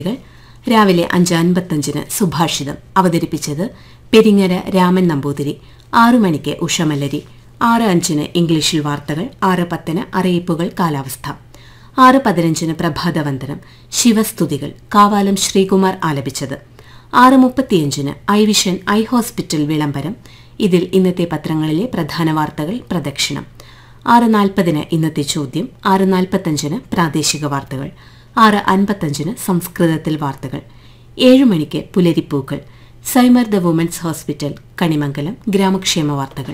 രാവിലെ 5:55 സുഭാഷിതം അവതരിപ്പിച്ചത് പെരിങ്ങര രാമൻ നമ്പൂതിരി. 6 മണിക്ക് ഉഷമലരി. 6:05 ഇംഗ്ലീഷിൽ വാർത്തകൾ. 6:10 അറിയിപ്പുകൾ കാലാവസ്ഥ. 6:15 പ്രഭാതവന്ദനം ശിവസ്തുതികൾ കാവാലം ശ്രീകുമാർ ആലപിച്ചത്. 6:35 ഐ വിഷൻ ഐ ഹോസ്പിറ്റൽ വിളംബരം. ഇതിൽ ഇന്നത്തെ പത്രങ്ങളിലെ പ്രധാന വാർത്തകൾ പ്രദക്ഷിണം. 6:40 ഇന്നത്തെ ചോദ്യം. 6:45 പ്രാദേശിക വാർത്തകൾ. 6:55 സംസ്കൃതത്തിൽ വാർത്തകൾ. 7 മണിക്ക് പുലരിപ്പൂക്കൾ സൈമർ ദ വുമൻസ് ഹോസ്പിറ്റൽ കണിമംഗലം ഗ്രാമക്ഷേമ വാർത്തകൾ.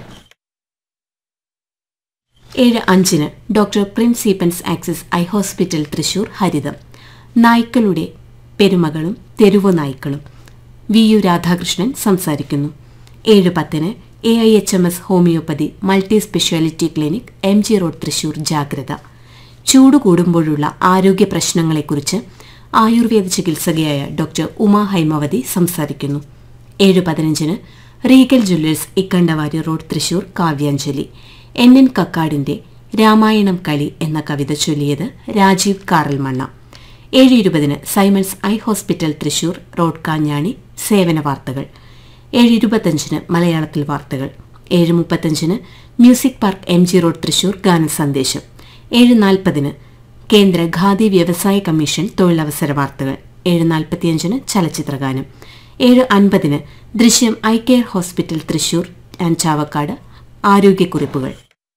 7:05 doctor Prince Eappen's axis eye hospital Thrissur ഹരിതം. നായ്ക്കളുടെ പെരുമകളും തെരുവു നായ്ക്കളും വി യു രാധാകൃഷ്ണൻ സംസാരിക്കുന്നു. 7:10 AIHMS homeopathy multi speciality clinic MG road Thrissur ജാഗ്രത. ചൂടുകൂടുമ്പോഴുള്ള ആരോഗ്യ പ്രശ്നങ്ങളെക്കുറിച്ച് ആയുർവേദ ചികിത്സകയായ ഡോക്ടർ ഉമാ ഹൈമവതി സംസാരിക്കുന്നു. 7:15 Regal Jewellers Ikkandavari road Thrissur Kavyanjali. NN കക്കാടിന്റെ Ramayanam കളി എന്ന കവിത ചൊല്ലിയത് Rajeev Karalmanna. 7:20 Symons eye hospital Thrissur road Kanjani സേവന വാർത്തകൾ. 7:25 മലയാളത്തിൽ വാർത്തകൾ. 7:35 music park MG road Thrissur ഗാനസന്ദേശം. 7:40 കേന്ദ്ര ഖാദി വ്യവസായ കമ്മീഷൻ തൊഴിലവസര വാർത്തകൾ. 7:45 ചലച്ചിത്രഗാനം. 7:50 ദൃശ്യം eye care hospital Thrissur and Chavakkad ആരോഗ്യക്കുറിപ്പുകൾ.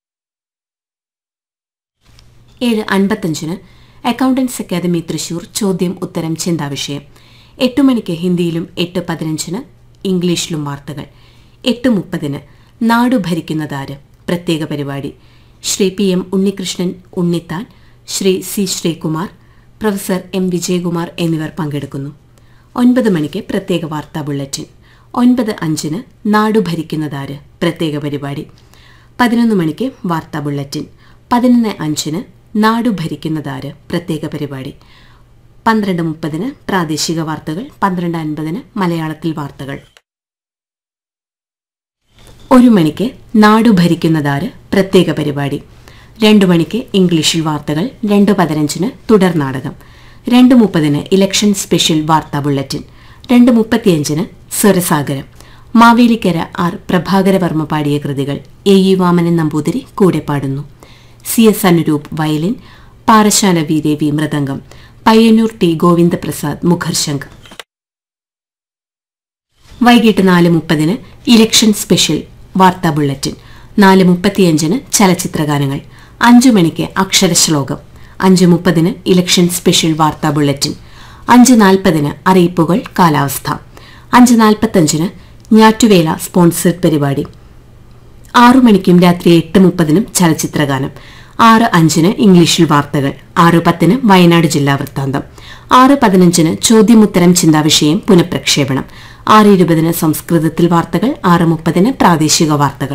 7:55 accountants academy Thrissur ചോദ്യം ഉത്തരം ചിന്താവിഷയം. 8 മണിക്ക് ഹിന്ദിയിലും 8:15 ഇംഗ്ലീഷിലും വാർത്തകൾ. 8:30 നാടു ഭരിക്കുന്നതാര് പ്രത്യേക പരിപാടി. Shri PM Unnikrishnan Unnithan, Shri C Sreekumar, professor M Vijayakumar എന്നിവർ പങ്കെടുക്കുന്നു. 9 മണിക്ക് പ്രത്യേക വാർത്താ ബുള്ളറ്റിൻ. 9:05 നാടു ഭരിക്കുന്നതാര് പ്രത്യേക പരിപാടി. 11 മണിക്ക് വാർത്താ ബുള്ളറ്റിൻ. 11:05 നാടു ഭരിക്കുന്നതാര് പ്രത്യേക പരിപാടി. 12:30 പ്രാദേശിക വാർത്തകൾ. 12:50 മലയാളത്തിൽ വാർത്തകൾ. 1 മണിക്ക് നാടു ഭരിക്കുന്നതാര് പ്രത്യേക പരിപാടി. 2 മണിക്ക് ഇംഗ്ലീഷിൽ വാർത്തകൾ. 2:15 തുടർ നാടകം. 2:30 ഇലക്ഷൻ സ്പെഷ്യൽ വാർത്താ ബുള്ളറ്റിൻ. 2:35 സ്വരസാഗരം. മാവേലിക്കര ആർ പ്രഭാകരവർമ്മ പാടിയ കൃതികൾ. AE വാമനൻ നമ്പൂതിരി കൂടെ പാടുന്നു. CS Anuroop violin. Parassala V ദേവി മൃദംഗം. പയ്യന്നൂർ T ഗോവിന്ദപ്രസാദ് മുഖർശംഖ്. വൈകിട്ട് 4:30 ഇലക്ഷൻ സ്പെഷ്യൽ വാർത്താ ബുള്ളറ്റിൻ. 4:35 ചലച്ചിത്രഗാനങ്ങൾ. 5 മണിക്ക് അക്ഷരശ്ലോകം. 5:30 ഇലക്ഷൻ സ്പെഷ്യൽ വാർത്താ ബുള്ളറ്റിൻ. 5:40 അറിയിപ്പുകൾ കാലാവസ്ഥ. 5:45 ഞാറ്റുവേല സ്പോൺസേഡ് പരിപാടി. 6 മണിക്കും രാത്രി 8:30 ചലച്ചിത്രഗാനം. 6:05 ഇംഗ്ലീഷിൽ വാർത്തകൾ. 6:10 വയനാട് ജില്ലാ വൃത്താന്തം. 6:15 ചോദ്യമുത്തരം ചിന്താവിഷയം പുനഃപ്രക്ഷേപണം. 6:20 സംസ്കൃതത്തിൽ വാർത്തകൾ. 6:30 പ്രാദേശിക വാർത്തകൾ.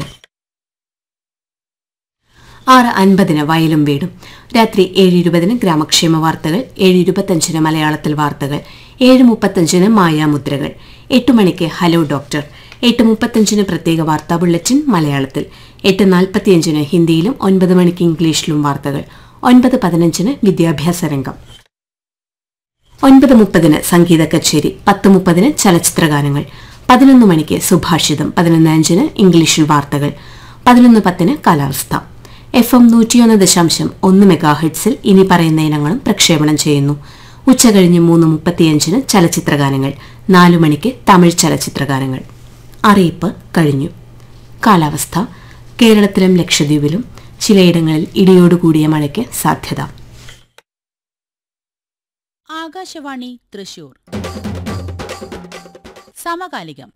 6:50 വയലും വീടും. രാത്രി 7:20 ഗ്രാമക്ഷേമ വാർത്തകൾ. 7:25 മലയാളത്തിൽ വാർത്തകൾ. 7:35 മായാമുദ്രകൾ. 8 മണിക്ക് ഹലോ ഡോക്ടർ. 8:35 പ്രത്യേക വാർത്താ ബുള്ളറ്റിൻ മലയാളത്തിൽ. 8:45 ഹിന്ദിയിലും 9 മണിക്ക് ഇംഗ്ലീഷിലും വാർത്തകൾ. 9:15 വിദ്യാഭ്യാസ രംഗം. 9:30 സംഗീത കച്ചേരി. 10:30 ചലച്ചിത്രഗാനങ്ങൾ. 11 മണിക്ക് സുഭാഷിതം. 11:05 ഇംഗ്ലീഷിൽ വാർത്തകൾ. 11:10 കാലാവസ്ഥ. FM 101.1 മെഗാഹെർട്സിൽ ഇനി പറയുന്ന ഇനങ്ങളും പ്രക്ഷേപണം ചെയ്യുന്നു. ഉച്ചകഴിഞ്ഞ് 3:35 ചലച്ചിത്രഗാനങ്ങൾ. 4 മണിക്ക് തമിഴ് ചലച്ചിത്രഗാനങ്ങൾ. അറിയിപ്പ് കഴിഞ്ഞു. കാലാവസ്ഥ. കേരളത്തിലും ലക്ഷദ്വീപിലും ചിലയിടങ്ങളിൽ ഇടിയോടുകൂടിയ മഴയ്ക്ക് സാധ്യത. ആകാശവാണി തൃശൂർ സമകാലികം.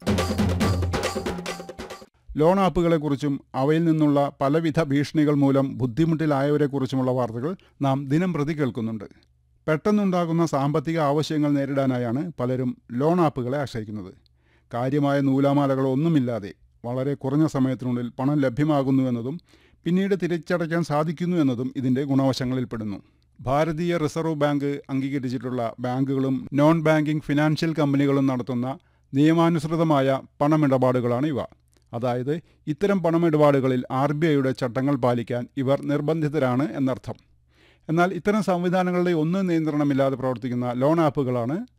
ലോൺ ആപ്പുകളെക്കുറിച്ചും അവയിൽ നിന്നുള്ള പലവിധ ഭീഷണികൾ മൂലം ബുദ്ധിമുട്ടിലായവരെക്കുറിച്ചുമുള്ള വാർത്തകൾ നാം ദിനം പ്രതി കേൾക്കുന്നുണ്ട്. പെട്ടെന്നുണ്ടാകുന്ന സാമ്പത്തിക ആവശ്യങ്ങൾ നേരിടാനായാണ് പലരും ലോൺ ആപ്പുകളെ ആശ്രയിക്കുന്നത്. കാര്യമായ നൂലാമാലകളൊന്നുമില്ലാതെ വളരെ കുറഞ്ഞ സമയത്തിനുള്ളിൽ പണം ലഭ്യമാകുന്നുവെന്നതും പിന്നീട് തിരിച്ചടയ്ക്കാൻ സാധിക്കുന്നു എന്നതും ഇതിൻ്റെ ഗുണവശങ്ങളിൽപ്പെടുന്നു. ഭാരതീയ റിസർവ് ബാങ്ക് അംഗീകരിച്ചിട്ടുള്ള ബാങ്കുകളും നോൺ ബാങ്കിംഗ് ഫിനാൻഷ്യൽ കമ്പനികളും നടത്തുന്ന നിയമാനുസൃതമായ പണമിടപാടുകളാണ് ഇവ. അതായത് ഇത്തരം പണമിടപാടുകളിൽ RBIയുടെ ചട്ടങ്ങൾ പാലിക്കാൻ ഇവർ നിർബന്ധിതരാണ് എന്നർത്ഥം. എന്നാൽ ഇത്തരം സംവിധാനങ്ങളുടെ ഒന്നും നിയന്ത്രണമില്ലാതെ പ്രവർത്തിക്കുന്ന ലോൺ ആപ്പുകളാണ്